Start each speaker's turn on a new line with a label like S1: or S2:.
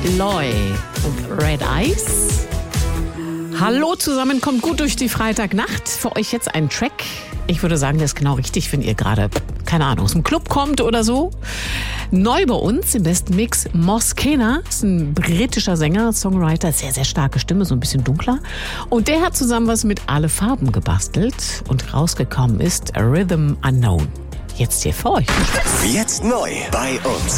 S1: Loy und Red Eyes. Hallo zusammen, kommt gut durch die Freitagnacht. Für euch jetzt ein Track. Ich würde sagen, der ist genau richtig, wenn ihr gerade, keine Ahnung, aus dem Club kommt oder so. Neu bei uns im besten Mix Moskena, ist ein britischer Sänger, Songwriter, sehr, sehr starke Stimme, so ein bisschen dunkler. Und der hat zusammen was mit Alle Farben gebastelt und rausgekommen ist Rhythm Unknown. Jetzt hier für euch.
S2: Jetzt neu bei uns.